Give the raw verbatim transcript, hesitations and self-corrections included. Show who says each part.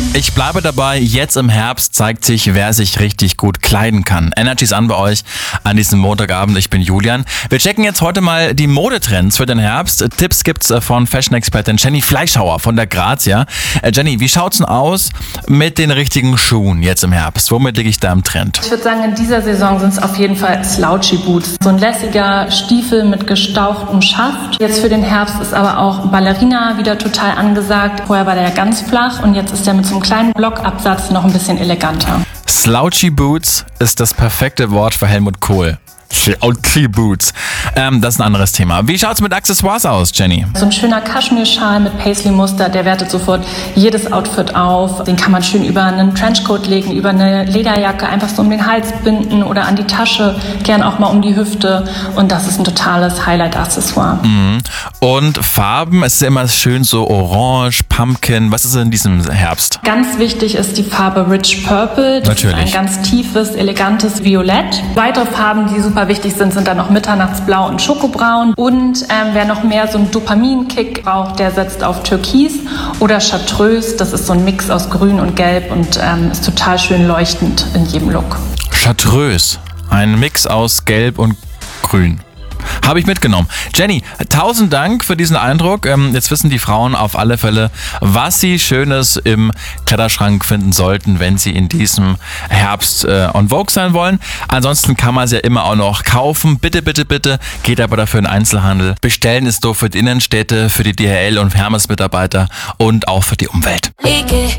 Speaker 1: Ich bleibe dabei, jetzt im Herbst zeigt sich, wer sich richtig gut kleiden kann. Energy's an bei euch an diesem Montagabend. Ich bin Julian. Wir checken jetzt heute mal die Modetrends für den Herbst. Tipps gibt's von Fashion-Expertin Jenny Fleischhauer von der Grazia. Äh, Jenny, wie schaut's denn aus mit den richtigen Schuhen jetzt im Herbst? Womit liege ich da im Trend?
Speaker 2: Ich würde sagen, in dieser Saison sind es auf jeden Fall Slouchy Boots. So ein lässiger Stiefel mit gestauchtem Schaft. Jetzt für den Herbst ist aber auch Ballerina wieder total angesagt. Vorher war der ja ganz flach und jetzt ist der mit so einem kleinen Blockabsatz noch ein bisschen eleganter.
Speaker 1: Slouchy Boots ist das perfekte Wort für Helmut Kohl. Slouchy Boots. Ähm, das ist ein anderes Thema. Wie schaut's mit Accessoires aus, Jenny?
Speaker 2: So ein schöner Kaschmirschal mit Paisley-Muster, der wertet sofort jedes Outfit auf. Den kann man schön über einen Trenchcoat legen, über eine Lederjacke, einfach so um den Hals binden oder an die Tasche, gern auch mal um die Hüfte. Und das ist ein totales Highlight-Accessoire.
Speaker 1: Mhm. Und Farben, es ist immer schön so orange, Pumpkin. Was ist in diesem Herbst?
Speaker 2: Ganz wichtig ist die Farbe Rich Purple. Das
Speaker 1: Natürlich.
Speaker 2: ist ein ganz tiefes, elegantes Violett. Weitere Farben, die super wichtig sind, sind dann noch Mitternachtsblau und Schokobraun. Und ähm, wer noch mehr so einen Dopaminkick braucht, der setzt auf Türkis oder Chartreuse. Das ist so ein Mix aus Grün und Gelb und ähm, ist total schön leuchtend in jedem Look.
Speaker 1: Chartreuse, ein Mix aus Gelb und Grün. Habe ich mitgenommen. Jenny, tausend Dank für diesen Eindruck. Ähm, jetzt wissen die Frauen auf alle Fälle, was sie Schönes im Kleiderschrank finden sollten, wenn sie in diesem Herbst äh, on Vogue sein wollen. Ansonsten kann man sie ja immer auch noch kaufen. Bitte, bitte, bitte, geht aber dafür in den Einzelhandel. Bestellen ist doof für die Innenstädte, für die D H L und Hermes-Mitarbeiter und auch für die Umwelt.
Speaker 3: Y que